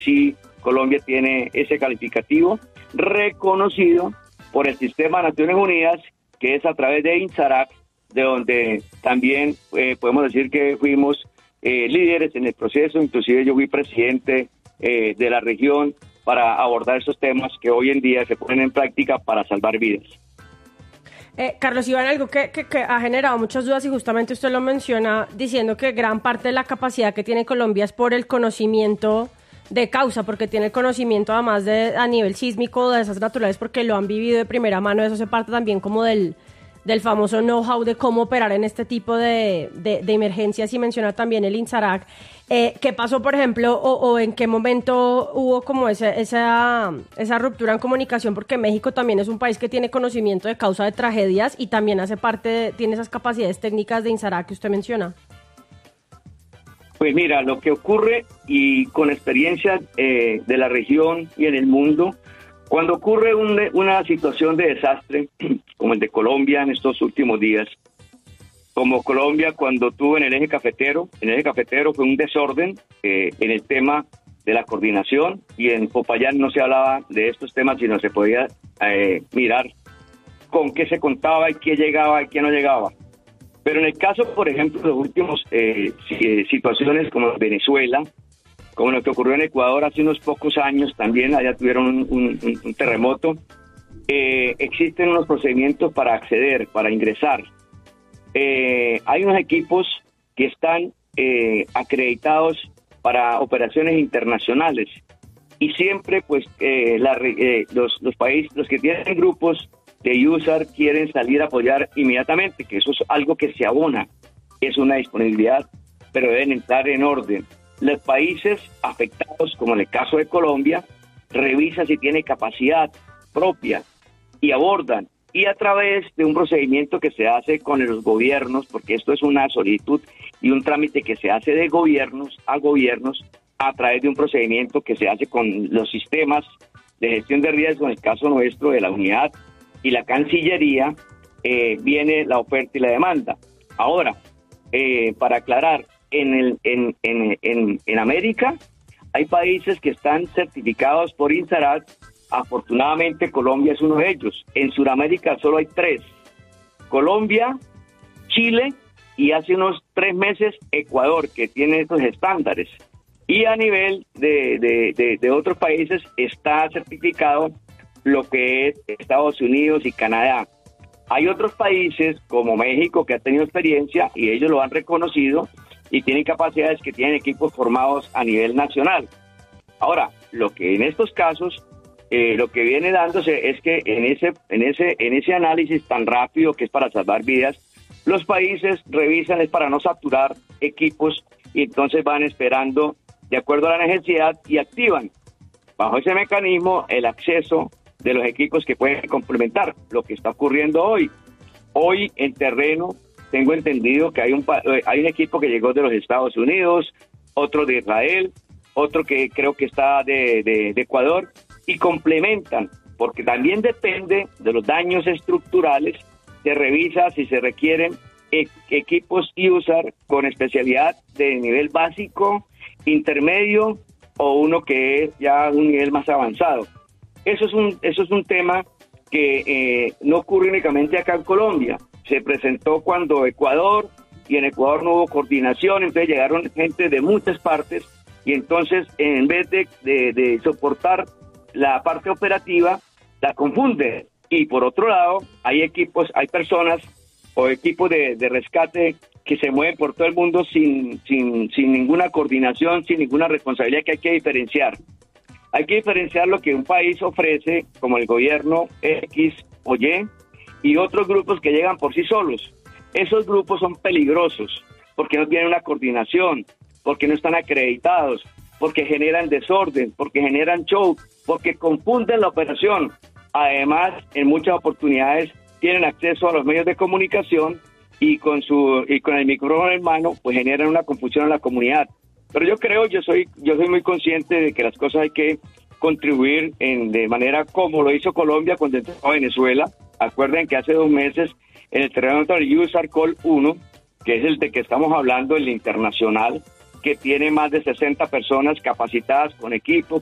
sí Colombia tiene ese calificativo reconocido por el Sistema de Naciones Unidas, que es a través de INSARAC, de donde también podemos decir que fuimos líderes en el proceso. Inclusive yo fui presidente de la región para abordar esos temas que hoy en día se ponen en práctica para salvar vidas. Carlos Iván, algo que ha generado muchas dudas y justamente usted lo menciona diciendo que gran parte de la capacidad que tiene Colombia es por el conocimiento de causa, porque tiene el conocimiento además de a nivel sísmico de desastres naturales, porque lo han vivido de primera mano. Eso se parte también como del famoso know-how de cómo operar en este tipo de emergencias, y menciona también el INSARAC. ¿Qué pasó, por ejemplo, o en qué momento hubo como esa ruptura en comunicación? Porque México también es un país que tiene conocimiento de causa de tragedias y también tiene esas capacidades técnicas de INSARAC que usted menciona. Pues mira, lo que ocurre, y con experiencia de la región y en el mundo, cuando ocurre una situación de desastre, como el de Colombia en estos últimos días, como Colombia cuando tuvo en el eje cafetero fue un desorden en el tema de la coordinación, y en Popayán no se hablaba de estos temas, sino se podía mirar con qué se contaba y quién llegaba y quién no llegaba. Pero en el caso, por ejemplo, de los últimos situaciones como en Venezuela, como lo que ocurrió en Ecuador hace unos pocos años, también allá tuvieron un terremoto, existen unos procedimientos para acceder, para ingresar. Hay unos equipos que están acreditados para operaciones internacionales, y siempre pues los países, los que tienen grupos de USAR quieren salir a apoyar inmediatamente, que eso es algo que se abona, es una disponibilidad, pero deben entrar en orden. Los países afectados, como en el caso de Colombia, revisan si tiene capacidad propia y abordan, y a través de un procedimiento que se hace con los gobiernos, porque esto es una solicitud y un trámite que se hace de gobiernos a gobiernos, a través de un procedimiento que se hace con los sistemas de gestión de riesgo, en el caso nuestro de la unidad y la Cancillería, viene la oferta y la demanda. Ahora, para aclarar, en América hay países que están certificados por INSARAC. Afortunadamente Colombia es uno de ellos. En Sudamérica solo hay 3: Colombia, Chile y hace unos 3 meses Ecuador, que tiene estos estándares. Y a nivel de otros países está certificado lo que es Estados Unidos y Canadá. Hay otros países como México que han tenido experiencia y ellos lo han reconocido y tienen capacidades, que tienen equipos formados a nivel nacional. Ahora, lo que en estos casos, lo que viene dándose es que en ese análisis tan rápido que es para salvar vidas, los países revisan, es para no saturar equipos, y entonces van esperando de acuerdo a la necesidad y activan bajo ese mecanismo el acceso de los equipos que pueden complementar lo que está ocurriendo hoy. Hoy en terreno tengo entendido que hay un equipo que llegó de los Estados Unidos, otro de Israel, otro que creo que está de Ecuador, y complementan, porque también depende de los daños estructurales, se revisa si se requieren equipos USAR con especialidad de nivel básico, intermedio o uno que es ya un nivel más avanzado. Eso es un tema que no ocurre únicamente acá en Colombia. Se presentó cuando Ecuador, y en Ecuador no hubo coordinación, entonces llegaron gente de muchas partes, y entonces en vez de soportar la parte operativa, la confunde. Y por otro lado, hay personas o equipos de rescate que se mueven por todo el mundo sin ninguna coordinación, sin ninguna responsabilidad, que hay que diferenciar. Hay que diferenciar lo que un país ofrece, como el gobierno X o y otros grupos que llegan por sí solos. Esos grupos son peligrosos porque no tienen una coordinación, porque no están acreditados, porque generan desorden, porque generan show, porque confunden la operación. Además, en muchas oportunidades tienen acceso a los medios de comunicación y con el micrófono en mano, pues generan una confusión en la comunidad. Pero yo soy muy consciente de que las cosas hay que contribuir de manera como lo hizo Colombia cuando entró a Venezuela. Acuerden que hace 2 meses en el terreno del USAR Call 1, que es el de que estamos hablando, el internacional, que tiene más de 60 personas capacitadas con equipo,